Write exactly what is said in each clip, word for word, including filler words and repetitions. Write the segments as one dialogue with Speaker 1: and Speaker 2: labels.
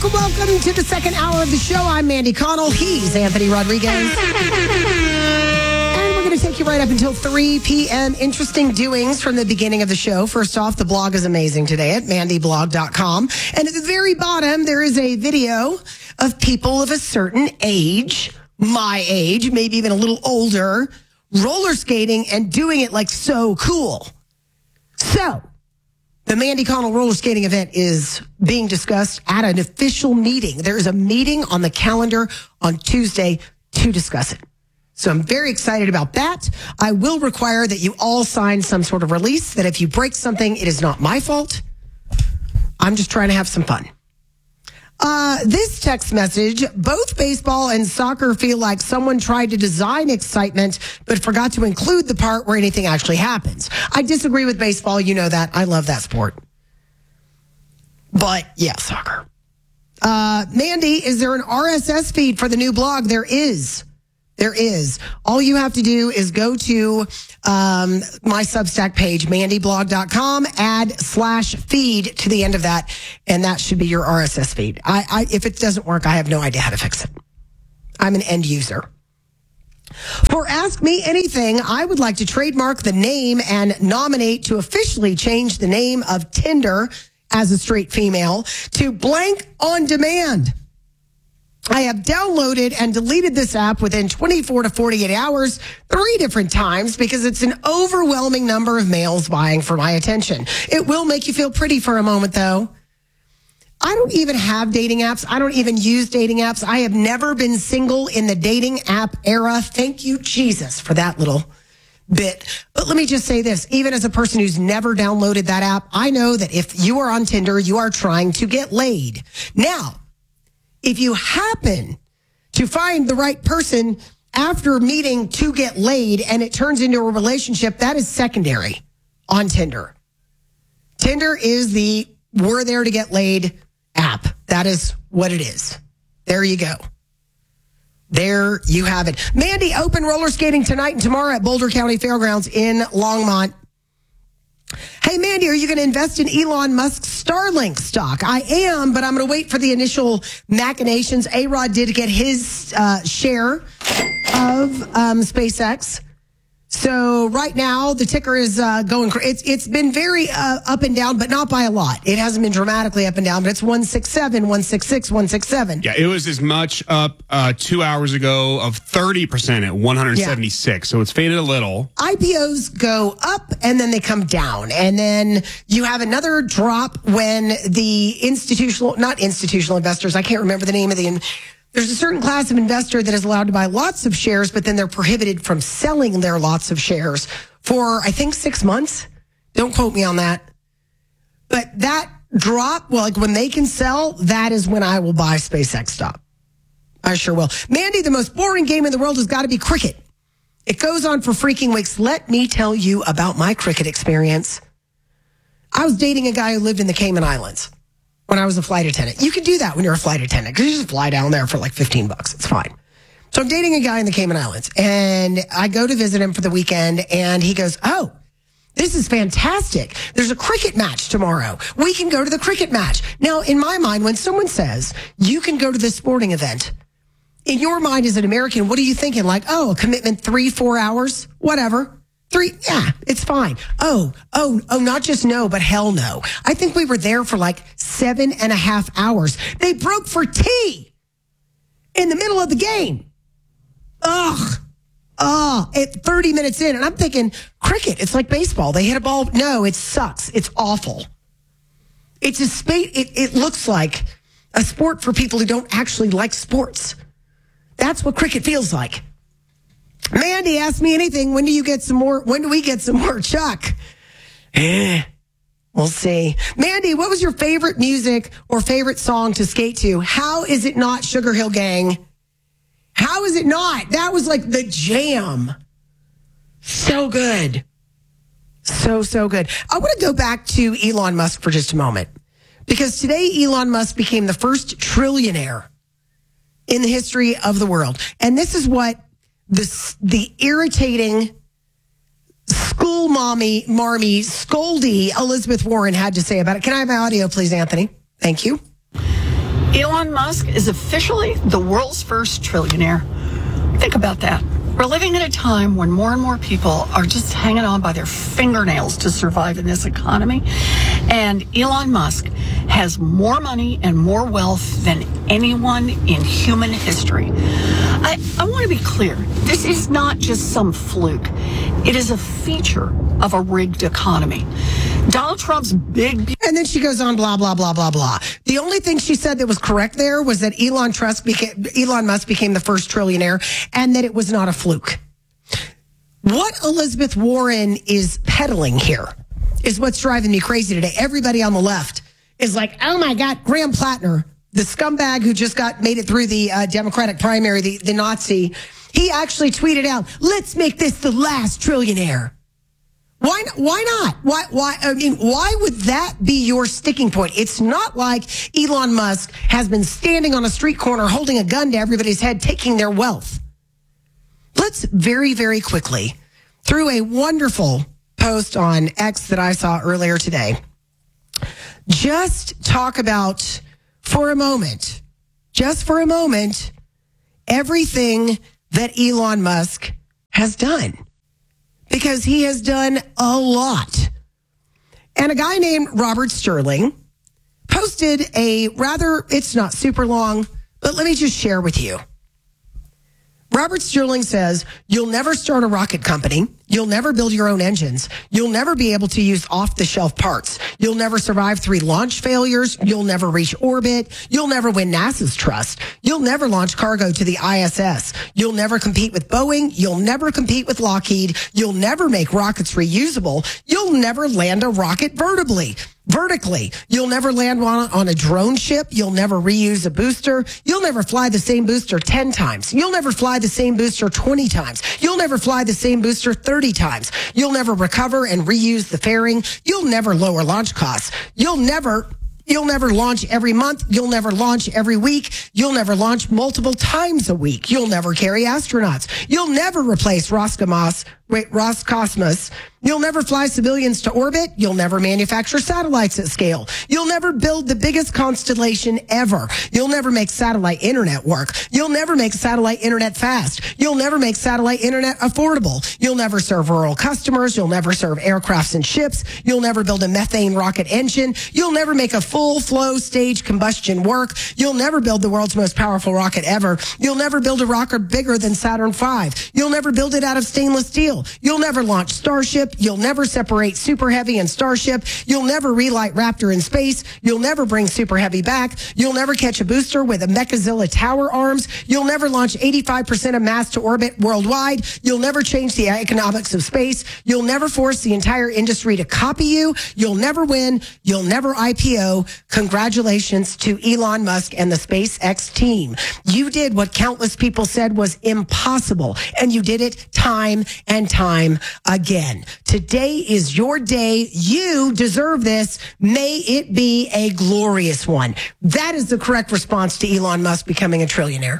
Speaker 1: Welcome, welcome to the second hour of the show. I'm Mandy Connell. He's Anthony Rodriguez. And we're going to take you right up until three p.m. Interesting doings from the beginning of the show. First off, the blog is amazing today at mandy blog dot com. And at the very bottom, there is a video of people of a certain age, my age, maybe even a little older, roller skating and doing it like so cool. So, the Mandy Connell roller skating event is being discussed at an official meeting. There is a meeting on the calendar on Tuesday to discuss it. So I'm very excited about that. I will require that you all sign some sort of release that if you break something, it is not my fault. I'm just trying to have some fun. Uh, this text message, both baseball and soccer feel like someone tried to design excitement, but forgot to include the part where anything actually happens. I disagree with baseball. You know that. I love that sport. But yeah, soccer. Uh, Mandy, is there an R S S feed for the new blog? There is. There is. All you have to do is go to um, my Substack page, mandy blog dot com, add slash feed to the end of that, and that should be your R S S feed. I, I, if it doesn't work, I have no idea how to fix it. I'm an end user. For Ask Me Anything, I would like to trademark the name and nominate to officially change the name of Tinder as a straight female to Blank on Demand. I have downloaded and deleted this app within twenty-four to forty-eight hours, three different times, because it's an overwhelming number of males vying for my attention. It will make you feel pretty for a moment, though. I don't even have dating apps. I don't even use dating apps. I have never been single in the dating app era. Thank you, Jesus, for that little bit. But let me just say this. Even as a person who's never downloaded that app, I know that if you are on Tinder, you are trying to get laid. Now, if you happen to find the right person after meeting to get laid and it turns into a relationship, that is secondary on Tinder. Tinder is the we're there to get laid app. That is what it is. There you go. There you have it. Mandy, open roller skating tonight and tomorrow at Boulder County Fairgrounds in Longmont. Hey, Mandy, are you going to invest in Elon Musk's Starlink stock? I am, but I'm going to wait for the initial machinations. A-Rod did get his uh, share of um, SpaceX. So right now, the ticker is uh, going crazy. It's It's been very uh, up and down, but not by a lot. It hasn't been dramatically up and down, but it's one sixty-seven, one sixty-six, one sixty-seven.
Speaker 2: Yeah, it was as much up uh, two hours ago of thirty percent at one seventy-six. Yeah. So it's faded a little.
Speaker 1: I P Os go up and then they come down. And then you have another drop when the institutional, not institutional investors, I can't remember the name of the There's a certain class of investor that is allowed to buy lots of shares, but then they're prohibited from selling their lots of shares for, I think, six months. Don't quote me on that. But that drop, well, like when they can sell, that is when I will buy SpaceX stock. I sure will. Mandy, the most boring game in the world has got to be cricket. It goes on for freaking weeks. Let me tell you about my cricket experience. I was dating a guy who lived in the Cayman Islands when I was a flight attendant. You can do that when you're a flight attendant because you just fly down there for like fifteen bucks. It's fine. So I'm dating a guy in the Cayman Islands and I go to visit him for the weekend and he goes, oh, this is fantastic. There's a cricket match tomorrow. We can go to the cricket match. Now, in my mind, when someone says you can go to this sporting event, in your mind as an American, what are you thinking? Like, oh, a commitment three, four hours, whatever. Three, yeah, it's fine. Oh, oh, oh, not just no, but hell no. I think we were there for like seven and a half hours. They broke for tea in the middle of the game. Ugh. Oh, at thirty minutes in. And I'm thinking, cricket, it's like baseball. They hit a ball. No, it sucks. It's awful. It's a space. It, it looks like a sport for people who don't actually like sports. That's what cricket feels like. Mandy, ask me anything. When do you get some more? When do we get some more Chuck? Eh, we'll see. Mandy, what was your favorite music or favorite song to skate to? How is it not Sugar Hill Gang? How is it not? That was like the jam. So good. So, so good. I want to go back to Elon Musk for just a moment because today Elon Musk became the first trillionaire in the history of the world. And this is what The, the irritating school mommy, marmy, scoldy Elizabeth Warren had to say about it. Can I have my audio, please, Anthony? Thank you.
Speaker 3: Elon Musk is officially the world's first trillionaire. Think about that. We're living at a time when more and more people are just hanging on by their fingernails to survive in this economy. And Elon Musk has more money and more wealth than anyone in human history. I, I want to be clear. This is not just some fluke. It is a feature of a rigged economy. Donald Trump's big...
Speaker 1: And then she goes on, blah, blah, blah, blah, blah. The only thing she said that was correct there was that Elon Musk became, Elon Musk became the first trillionaire and that it was not a fluke. What Elizabeth Warren is peddling here is what's driving me crazy today. Everybody on the left is like, oh my God, Graham Plattner, the scumbag who just got made it through the uh, Democratic primary, the, the Nazi, he actually tweeted out, let's make this the last trillionaire. Why, why not? Why, why, I mean, why would that be your sticking point? It's not like Elon Musk has been standing on a street corner holding a gun to everybody's head, taking their wealth. Let's very, very quickly, through a wonderful post on X that I saw earlier today, just talk about for a moment, just for a moment, everything that Elon Musk has done. Because he has done a lot. And a guy named Robert Sterling posted a rather, it's not super long, but let me just share with you. Robert Sterling says, you'll never start a rocket company. You'll never build your own engines. You'll never be able to use off-the-shelf parts. You'll never survive three launch failures. You'll never reach orbit. You'll never win NASA's trust. You'll never launch cargo to the I S S. You'll never compete with Boeing. You'll never compete with Lockheed. You'll never make rockets reusable. You'll never land a rocket vertically. Vertically. You'll never land on, on a drone ship. You'll never reuse a booster. You'll never fly the same booster ten times. You'll never fly the same booster twenty times. You'll never fly the same booster thirty times. You'll never recover and reuse the fairing. You'll never lower launch costs. You'll never... You'll never launch every month. You'll never launch every week. You'll never launch multiple times a week. You'll never carry astronauts. You'll never replace Roscosmos. Wait, Roscosmos. You'll never fly civilians to orbit. You'll never manufacture satellites at scale. You'll never build the biggest constellation ever. You'll never make satellite internet work. You'll never make satellite internet fast. You'll never make satellite internet affordable. You'll never serve rural customers. You'll never serve aircrafts and ships. You'll never build a methane rocket engine. You'll never make a full flow stage combustion work. You'll never build the world's most powerful rocket ever. You'll never build a rocket bigger than Saturn five. You'll never build it out of stainless steel. You'll never launch Starship. You'll never separate Super Heavy and Starship. You'll never relight Raptor in space. You'll never bring Super Heavy back. You'll never catch a booster with a Mechazilla tower arms. You'll never launch eighty-five percent of mass to orbit worldwide. You'll never change the economics of space. You'll never force the entire industry to copy you. You'll never win. You'll never I P O. Congratulations to Elon Musk and the SpaceX team. You did what countless people said was impossible, and you did it time and time again. Today is your day. You deserve this. May it be a glorious one. That is the correct response to Elon Musk becoming a trillionaire.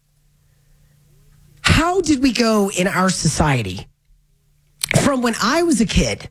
Speaker 1: How did we go in our society from when I was a kid?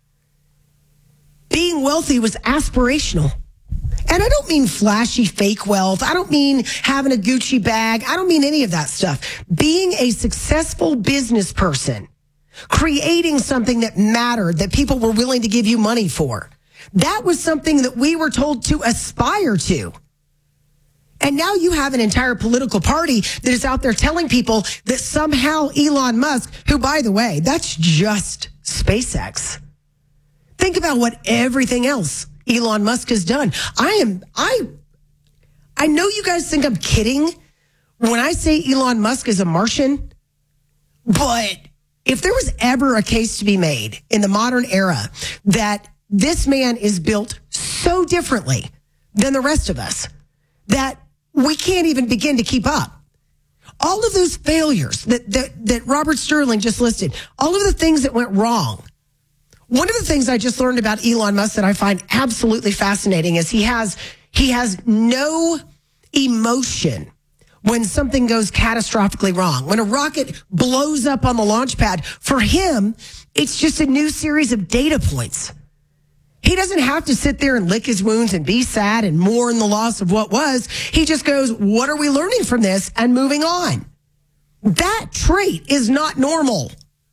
Speaker 1: Being wealthy was aspirational. And I don't mean flashy fake wealth. I don't mean having a Gucci bag. I don't mean any of that stuff. Being a successful business person, creating something that mattered, that people were willing to give you money for. That was something that we were told to aspire to. And now you have an entire political party that is out there telling people that somehow Elon Musk, who, by the way, that's just SpaceX. Think about what everything else Elon Musk has done. I am, I, I know you guys think I'm kidding when I say Elon Musk is a Martian, but if there was ever a case to be made in the modern era that this man is built so differently than the rest of us that we can't even begin to keep up. All of those failures that, that, that Robert Sterling just listed, all of the things that went wrong. One of the things I just learned about Elon Musk that I find absolutely fascinating is he has, he has no emotion when something goes catastrophically wrong. When a rocket blows up on the launch pad, for him, it's just a new series of data points. He doesn't have to sit there and lick his wounds and be sad and mourn the loss of what was. He just goes, what are we learning from this? And moving on. That trait is not normal.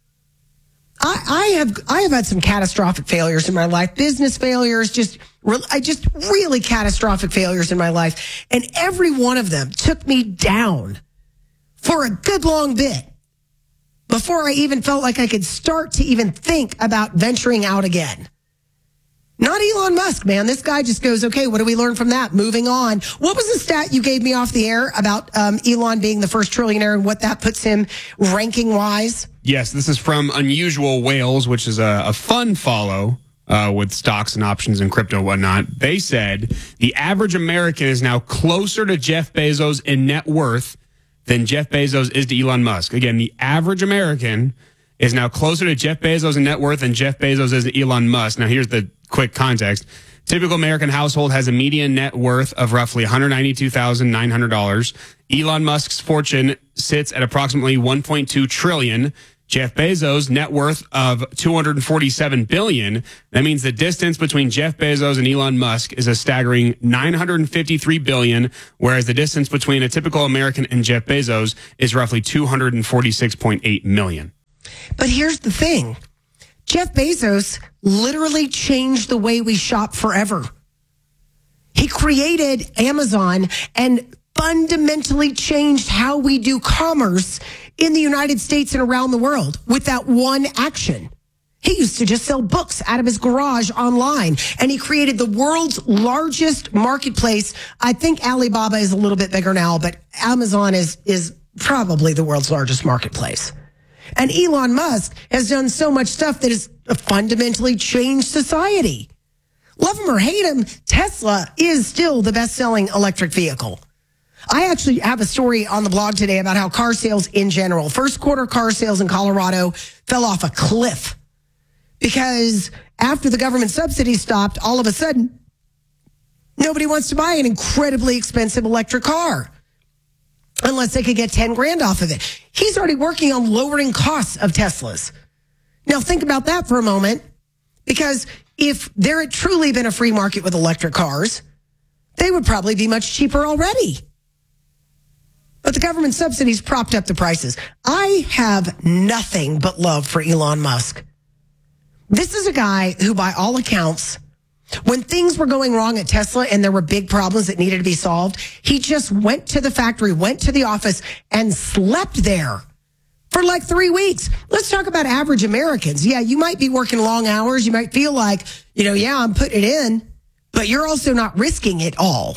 Speaker 1: I, I have I have had some catastrophic failures in my life, business failures, just I just really catastrophic failures in my life. And every one of them took me down for a good long bit before I even felt like I could start to even think about venturing out again. Not Elon Musk, man. This guy just goes, okay, what do we learn from that? Moving on. What was the stat you gave me off the air about um, Elon being the first trillionaire and what that puts him ranking-wise?
Speaker 2: Yes, this is from Unusual Whales, which is a, a fun follow uh, with stocks and options and crypto and whatnot. They said the average American is now closer to Jeff Bezos in net worth than Jeff Bezos is to Elon Musk. Again, the average American is now closer to Jeff Bezos in net worth than Jeff Bezos is to Elon Musk. Now, here's the quick context. Typical American household has a median net worth of roughly one hundred ninety-two thousand nine hundred dollars. Elon Musk's fortune sits at approximately one point two trillion dollars. Jeff Bezos' net worth of two hundred forty-seven billion dollars. That means the distance between Jeff Bezos and Elon Musk is a staggering nine hundred fifty-three billion dollars, whereas the distance between a typical American and Jeff Bezos is roughly two hundred forty-six point eight million dollars.
Speaker 1: But here's the thing. Jeff Bezos literally changed the way we shop forever. He created Amazon and fundamentally changed how we do commerce in the United States and around the world with that one action. He used to just sell books out of his garage online, and he created the world's largest marketplace. I think Alibaba is a little bit bigger now, but Amazon is, is probably the world's largest marketplace. And Elon Musk has done so much stuff that has fundamentally changed society. Love him or hate him, Tesla is still the best-selling electric vehicle. I actually have a story on the blog today about how car sales in general, first quarter car sales in Colorado fell off a cliff because after the government subsidy stopped, all of a sudden, nobody wants to buy an incredibly expensive electric car unless they could get ten grand off of it. He's already working on lowering costs of Teslas. Now think about that for a moment, because if there had truly been a free market with electric cars, they would probably be much cheaper already. But the government subsidies propped up the prices. I have nothing but love for Elon Musk. This is a guy who, by all accounts, when things were going wrong at Tesla and there were big problems that needed to be solved, he just went to the factory, went to the office, and slept there for like three weeks. Let's talk about average Americans. Yeah, you might be working long hours. You might feel like, you know, yeah, I'm putting it in, but you're also not risking it all.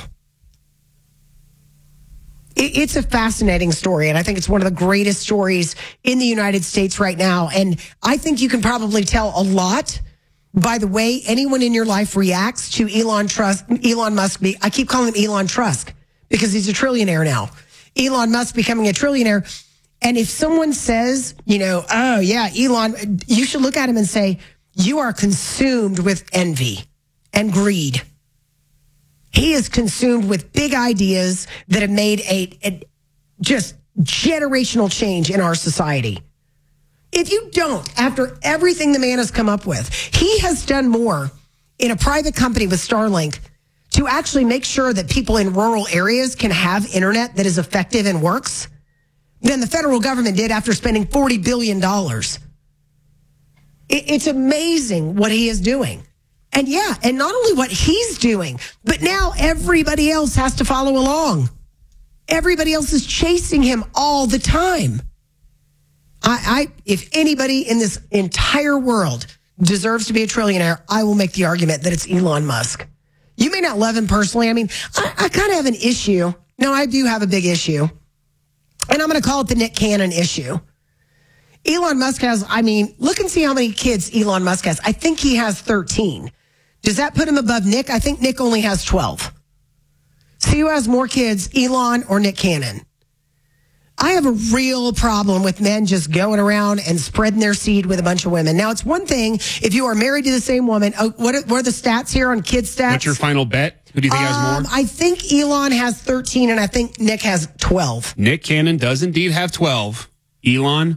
Speaker 1: It's a fascinating story, and I think it's one of the greatest stories in the United States right now. And I think you can probably tell a lot by the way anyone in your life reacts to Elon Trust, Elon Musk. Be, I keep calling him Elon Trusk because he's a trillionaire now. Elon Musk becoming a trillionaire. And if someone says, you know, oh, yeah, Elon, you should look at him and say, you are consumed with envy and greed. He is consumed with big ideas that have made a, a just generational change in our society. If you don't, after everything the man has come up with, he has done more in a private company with Starlink to actually make sure that people in rural areas can have internet that is effective and works than the federal government did after spending forty billion dollars. It, it's amazing what he is doing. And yeah, and not only what he's doing, but now everybody else has to follow along. Everybody else is chasing him all the time. I, I, if anybody in this entire world deserves to be a trillionaire, I will make the argument that it's Elon Musk. You may not love him personally. I mean, I, I kind of have an issue. No, I do have a big issue. And I'm going to call it the Nick Cannon issue. Elon Musk has, I mean, look and see how many kids Elon Musk has. I think he has thirteen. Does that put him above Nick? I think Nick only has twelve. See who has more kids, Elon or Nick Cannon? I have a real problem with men just going around and spreading their seed with a bunch of women. Now, it's one thing if you are married to the same woman. Oh, what, are, what are the stats here on kid stats?
Speaker 2: What's your final bet? Who do you think um, has more?
Speaker 1: I think Elon has thirteen, and I think Nick has twelve.
Speaker 2: Nick Cannon does indeed have twelve. Elon,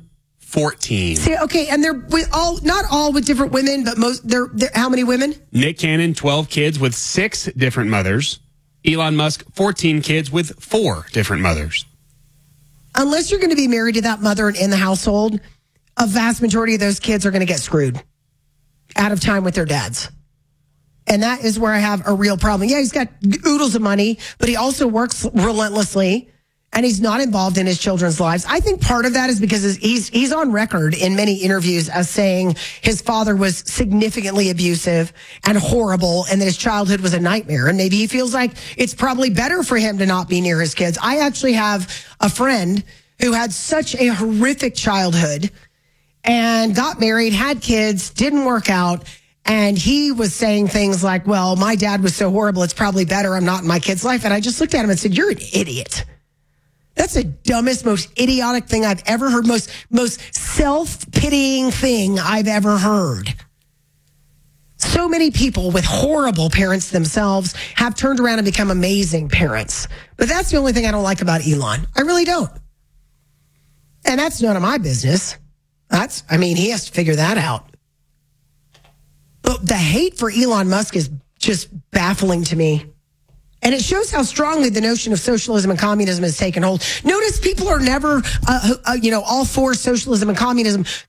Speaker 2: fourteen.
Speaker 1: See, okay, and they're with all, not all with different women, but most, they're, they're how many women?
Speaker 2: Nick Cannon, twelve kids with six different mothers. Elon Musk, fourteen kids with four different mothers.
Speaker 1: Unless you're going to be married to that mother and in the household, a vast majority of those kids are going to get screwed out of time with their dads. And that is where I have a real problem. Yeah, he's got oodles of money, but he also works relentlessly and he's not involved in his children's lives. I think part of that is because he's he's on record in many interviews as saying his father was significantly abusive and horrible and that his childhood was a nightmare. And maybe he feels like it's probably better for him to not be near his kids. I actually have a friend who had such a horrific childhood and got married, had kids, didn't work out. And he was saying things like, well, my dad was so horrible, it's probably better I'm not in my kid's life. And I just looked at him and said, you're an idiot. That's the dumbest, most idiotic thing I've ever heard, most, most self-pitying thing I've ever heard. So many people with horrible parents themselves have turned around and become amazing parents. But that's the only thing I don't like about Elon. I really don't. And that's none of my business. That's, I mean, he has to figure that out. But the hate for Elon Musk is just baffling to me. And it shows how strongly the notion of socialism and communism has taken hold. Notice people are never, uh, uh, you know, all for socialism and communism.